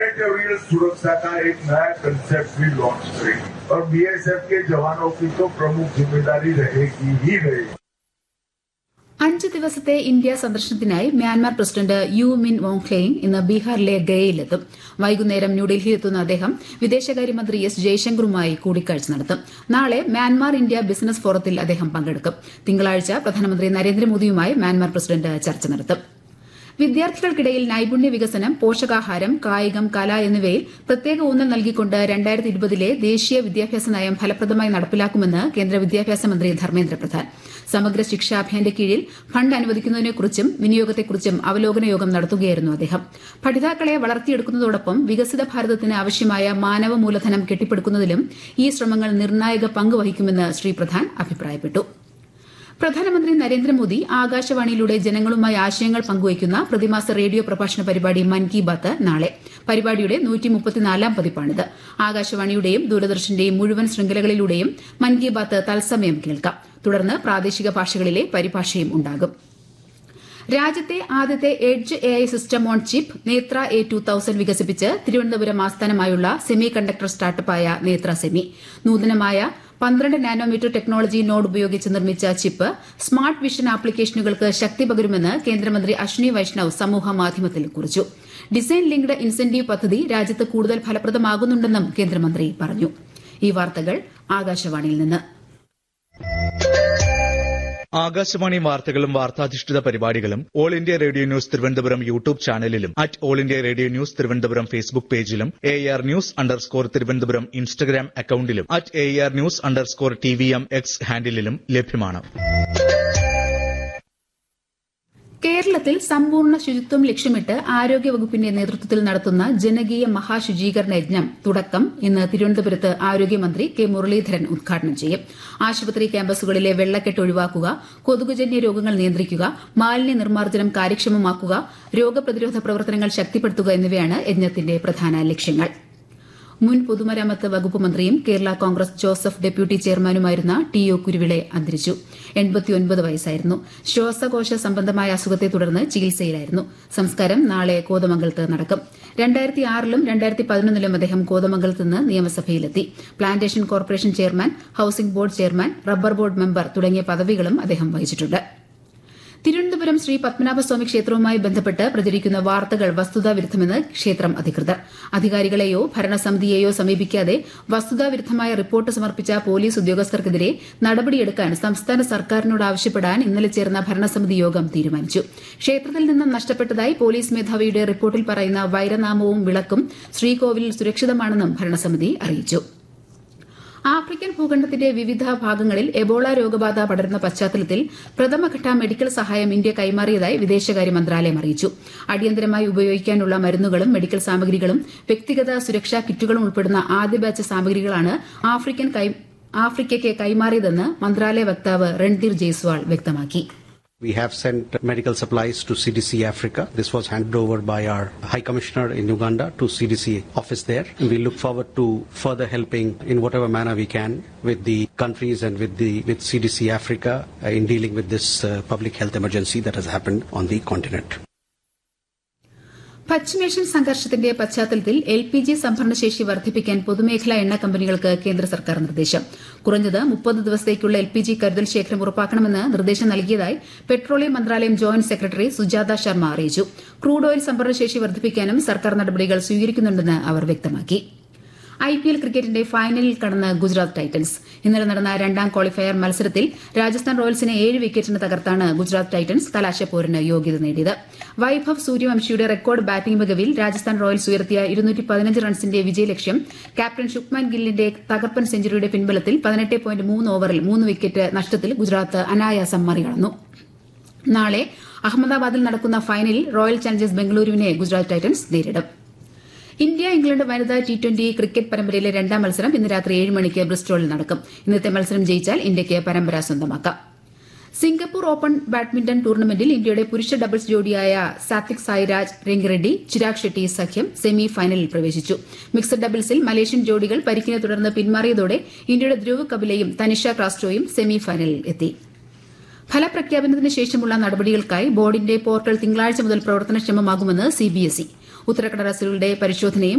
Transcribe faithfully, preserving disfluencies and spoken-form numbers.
Territorial सुरक्षा का एक नया कंसेप्ट भी लॉन्च करेगी और बीएसएफ के जवानों की तो प्रमुख जिम्मेदारी रहेगी ही रहेगी. അഞ്ച് ദിവസത്തെ ഇന്ത്യ സന്ദർശനത്തിനായി മ്യാൻമാർ പ്രസിഡന്റ് യു മിൻ വോങ്ക്ലെയിങ് ഇന്ന് ബീഹാറിലെ ഗയയിലെത്തും. വൈകുന്നേരം ന്യൂഡൽഹിയിലെത്തുന്ന അദ്ദേഹം വിദേശകാര്യമന്ത്രി എസ് ജയശങ്കറുമായി കൂടിക്കാഴ്ച നടത്തും. നാളെ മ്യാൻമാർ ഇന്ത്യ ബിസിനസ് ഫോറത്തിൽ അദ്ദേഹം പങ്കെടുക്കും. തിങ്കളാഴ്ച പ്രധാനമന്ത്രി നരേന്ദ്രമോദിയുമായി മ്യാൻമാർ പ്രസിഡന്റ് ചർച്ച നടത്തും. വിദ്യാർത്ഥികൾക്കിടയിൽ നൈപുണ്യ വികസനം, പോഷകാഹാരം, കായികം, കല എന്നിവയിൽ പ്രത്യേക ഊന്നൽ നൽകിക്കൊണ്ട് രണ്ടായിരത്തി ഇരുപതിലെ ദേശീയ വിദ്യാഭ്യാസ നയം ഫലപ്രദമായി നടപ്പിലാക്കുമെന്ന് കേന്ദ്ര വിദ്യാഭ്യാസ മന്ത്രി ധർമ്മേന്ദ്ര പ്രധാൻ. സമഗ്ര ശിക്ഷാ അഭിയാന്റെ കീഴിൽ ഫണ്ട് അനുവദിക്കുന്നതിനെക്കുറിച്ചും വിനിയോഗത്തെക്കുറിച്ചും അവലോകന യോഗം നടത്തുകയായിരുന്നു അദ്ദേഹം. പഠിതാക്കളെ വളർത്തിയെടുക്കുന്നതോടൊപ്പം വികസിത ഭാരതത്തിന് ആവശ്യമായ മാനവ മൂലധനം കെട്ടിപ്പടുക്കുന്നതിലും ഈ ശ്രമങ്ങൾ നിർണായക പങ്ക് വഹിക്കുമെന്ന് ശ്രീ പ്രധാൻ അഭിപ്രായപ്പെട്ടു. പ്രധാനമന്ത്രി നരേന്ദ്രമോദി ആകാശവാണിയിലൂടെ ജനങ്ങളുമായി ആശയങ്ങൾ പങ്കുവയ്ക്കുന്ന പ്രതിമാസ റേഡിയോ പ്രഭാഷണ പരിപാടി മൻ കി ബാത്ത് നാളെ. പരിപാടിയുടെ നൂറ്റിമുപ്പത്തിനാലാം പതിപ്പാണിത്. ആകാശവാണിയുടെയും ദൂരദർശന്റെയും മുഴുവൻ ശൃംഖലകളിലൂടെയും മൻ കി ബാത്ത് തത്സമയം കേൾക്കാം. തുടർന്ന് പ്രാദേശിക ഭാഷകളിലെ പരിഭാഷയും ഉണ്ടാകും. രാജ്യത്തെ ആദ്യത്തെ edge A I system on chip നേത്ര എ ടു തൌസൻഡ് വികസിപ്പിച്ച് തിരുവനന്തപുരം ആസ്ഥാനമായുള്ള സെമി കണ്ടക്ടർ സ്റ്റാർട്ടപ്പായ നേത്ര സെമി നൂതനമായ പന്ത്രണ്ട് നാനോമീറ്റർ ടെക്നോളജി നോഡ് ഉപയോഗിച്ച് നിർമ്മിച്ച ചിപ്പ് സ്മാർട്ട് വിഷൻ ആപ്ലിക്കേഷനുകൾക്ക് ശക്തി പകരുമെന്ന് കേന്ദ്രമന്ത്രി അശ്വിനി വൈഷ്ണവ് സമൂഹ മാധ്യമത്തിൽ കുറിച്ചു. ഡിസൈൻ ലിങ്ക്ഡ് ഇൻസെന്റീവ് പദ്ധതി രാജ്യത്ത് കൂടുതൽ ഫലപ്രദമാകുന്നുണ്ടെന്നും കേന്ദ്രമന്ത്രി പറഞ്ഞു. ഈ വാർത്തകൾ ആകാശവാണിയിൽ നിന്ന്. ആകാശവാണി വാർത്തകളും വാർത്താധിഷ്ഠിത പരിപാടികളും all India radio news Thiruvananthapuram YouTube ചാനലിലും at all India radio news Thiruvananthapuram Facebook പേജിലും A R news underscore Thiruvananthapuram Instagram അക്കൌണ്ടിലും at A R news underscore T V M X ഹാൻഡിലും ലഭ്യമാണ്. കേരളത്തിൽ സമ്പൂർണ്ണ ശുചിത്വം ലക്ഷ്യമിട്ട് ആരോഗ്യവകുപ്പിന്റെ നേതൃത്വത്തിൽ നടത്തുന്ന ജനകീയ മഹാശുചീകരണ യജ്ഞം തുടക്കം ഇന്ന് തിരുവനന്തപുരത്ത് ആരോഗ്യമന്ത്രി കെ മുരളീധരൻ ഉദ്ഘാടനം ചെയ്യും. ആശുപത്രി ക്യാമ്പസുകളിലെ വെള്ളക്കെട്ട് ഒഴിവാക്കുക, കൊതുകുജന്യ രോഗങ്ങൾ നിയന്ത്രിക്കുക, മാലിന്യ നിർമ്മാർജ്ജനം കാര്യക്ഷമമാക്കുക, രോഗപ്രതിരോധ പ്രവർത്തനങ്ങൾ ശക്തിപ്പെടുത്തുക എന്നിവയാണ് യജ്ഞത്തിന്റെ പ്രധാന ലക്ഷ്യങ്ങൾ. മുൻ പൊതുമരാമത്ത് വകുപ്പ് മന്ത്രിയും Kerala Congress Joseph deputy ചെയർമാനുമായിരുന്ന T O കുരുവിളെ അന്തരിച്ചു. എൺപത്തിയൊൻപത് വയസ്സായിരുന്നു. ശ്വാസകോശ സംബന്ധമായ അസുഖത്തെ തുടർന്ന് ചികിത്സയിലായിരുന്നു. സംസ്കാരം നാളെ കോതമംഗലത്ത് നടക്കും. രണ്ടായിരത്തി ആറിലും രണ്ടായിരത്തി പതിനൊന്നിലും അദ്ദേഹം കോതമംഗലത്ത് നിന്ന് നിയമസഭയിലെത്തി. Plantation corporation chairman, housing board chairman, rubber board member തുടങ്ങിയ പദവികളും അദ്ദേഹം വഹിച്ചിട്ടുണ്ട്. തിരുവനന്തപുരം ശ്രീ പത്മനാഭസ്വാമി ക്ഷേത്രവുമായി ബന്ധപ്പെട്ട് പ്രചരിക്കുന്ന വാർത്തകൾ വസ്തുതാവിരുദ്ധമെന്ന് ക്ഷേത്രം അധികൃതർ. അധികാരികളെയോ ഭരണസമിതിയെയോ സമീപിക്കാതെ വസ്തുതാവിരുദ്ധമായ റിപ്പോർട്ട് സമർപ്പിച്ച പോലീസ് ഉദ്യോഗസ്ഥർക്കെതിരെ നടപടിയെടുക്കാൻ സംസ്ഥാന സർക്കാരിനോട് ആവശ്യപ്പെടാൻ ഇന്നലെ ചേർന്ന ഭരണസമിതി യോഗം തീരുമാനിച്ചു. ക്ഷേത്രത്തിൽ നിന്നും നഷ്ടപ്പെട്ടതായി പോലീസ് മേധാവിയുടെ റിപ്പോർട്ടിൽ പറയുന്ന വൈരനാമവും വിളക്കും ശ്രീകോവിലിൽ സുരക്ഷിതമാണെന്നും ഭരണസമിതി അറിയിച്ചു. ആഫ്രിക്കൻ ഭൂഖണ്ഡത്തിന്റെ വിവിധ ഭാഗങ്ങളിൽ എബോള രോഗബാധ പടരുന്ന പശ്ചാത്തലത്തിൽ പ്രഥമഘട്ട മെഡിക്കൽ സഹായം ഇന്ത്യ കൈമാറിയതായി വിദേശകാര്യ മന്ത്രാലയം അറിയിച്ചു. അടിയന്തരമായി ഉപയോഗിക്കാനുള്ള മരുന്നുകളും മെഡിക്കൽ സാമഗ്രികളും വ്യക്തിഗത സുരക്ഷാ കിറ്റുകളും ഉൾപ്പെടുന്ന ആദ്യ ബാച്ച് സാമഗ്രികളാണ് ആഫ്രിക്കയ്ക്ക് കൈമാറിയതെന്ന് മന്ത്രാലയ വക്താവ് രൺധീർ ജയ്സ്വാൾ വ്യക്തമാക്കി. We have sent medical supplies to C D C Africa. This was handed over by our High Commissioner in Uganda to C D C office there. And we look forward to further helping in whatever manner we can with the countries and with the with C D C Africa uh, in dealing with this uh, public health emergency that has happened on the continent. പശ്ചിമേഷ്യൻ സംഘർഷത്തിന്റെ പശ്ചാത്തലത്തിൽ L P G സംഭരണശേഷി വർദ്ധിപ്പിക്കാൻ പൊതുമേഖലാ എണ്ണ കമ്പനികൾക്ക് കേന്ദ്ര സർക്കാർ നിർദ്ദേശം. കുറഞ്ഞത് മുപ്പത് ദിവസത്തേക്കുള്ള എൽ പി ജി കരുതൽ ശേഖരം ഉറപ്പാക്കണമെന്ന് നിർദ്ദേശം നൽകിയതായി പെട്രോളിയം മന്ത്രാലയം ജോയിന്റ് സെക്രട്ടറി സുജാത ശർമ്മ അറിയിച്ചു. ക്രൂഡ് ഓയിൽ സംഭരണശേഷി വർദ്ധിപ്പിക്കാനും സർക്കാർ നടപടികൾ സ്വീകരിക്കുന്നുണ്ടെന്ന് അവർ വ്യക്തമാക്കി. ഐ പി എൽ ക്രിക്കറ്റിന്റെ ഫൈനലിൽ കടന്ന് ഗുജറാത്ത് ടൈറ്റൻസ്. ഇന്നലെ നടന്ന രണ്ടാം ക്വാളിഫയർ മത്സരത്തിൽ രാജസ്ഥാൻ റോയൽസിനെ ഏഴ് വിക്കറ്റിന് തകർത്താണ് ഗുജറാത്ത് ടൈറ്റൻസ് കലാശപ്പോരിന് യോഗ്യത നേടിയത്. Vaibhav സൂര്യവംശിയുടെ record batting മികവിൽ Rajasthan Royals ഉയർത്തിയ ഇരുന്നൂറ്റി പതിനഞ്ച് റൺസിന്റെ വിജയലക്ഷ്യം ക്യാപ്റ്റൻ ശുഭ്മാൻ ഗില്ലിന്റെ തകർപ്പൻ സെഞ്ചുറിയുടെ പിൻബലത്തിൽ പതിനെട്ട് പോയിന്റ് മൂന്ന് ഓവറിൽ മൂന്ന് വിക്കറ്റ് നഷ്ടത്തിൽ ഗുജറാത്ത് അനായാസം മറികടന്നു. നാളെ അഹമ്മദാബാദിൽ നടക്കുന്ന ഫൈനലിൽ റോയൽ ചലഞ്ചേഴ്സ് ബംഗളൂരുവിനെ ഗുജറാത്ത് ടൈറ്റൻസ് നേരിടും. ഇന്ത്യ ഇംഗ്ലണ്ട് വനിതാ ടി ട്വന്റി ക്രിക്കറ്റ് പരമ്പരയിലെ രണ്ടാം മത്സരം ഇന്ന് രാത്രി ഏഴ് മണിക്ക് ബ്രിസ്റ്റോളിൽ നടക്കും. ഇന്നത്തെ മത്സരം ജയിച്ചാൽ ഇന്ത്യയ്ക്ക് പരമ്പര സ്വന്തമാക്കാം. സിംഗപ്പൂർ ഓപ്പൺ ബാഡ്മിന്റൺ ടൂർണമെന്റിൽ ഇന്ത്യയുടെ പുരുഷ ഡബിൾസ് ജോഡിയായ സാത്വിക് സായിരാജ് രംഗിറെഡ്ഡി ചിരാഗ് ഷെട്ടി സഖ്യം സെമി ഫൈനലിൽ പ്രവേശിച്ചു. മിക്സഡ് ഡബിൾസിൽ മലേഷ്യൻ ജോഡികൾ പരിക്കിനെ തുടർന്ന് പിന്മാറിയതോടെ ഇന്ത്യയുടെ ധ്രുവ് കപിലയും തനിഷ ക്രാസ്റ്റോയും സെമി ഫൈനലിൽ എത്തി. ഫലപ്രഖ്യാപനത്തിന് ശേഷമുള്ള നടപടികൾക്കായി ബോർഡിന്റെ പോർട്ടൽ തിങ്കളാഴ്ച മുതൽ പ്രവർത്തനക്ഷമമാകുമെന്ന് സിബിഎസ്ഇ. ഉത്തരക്കടലാസുകളുടെ പരിശോധനയും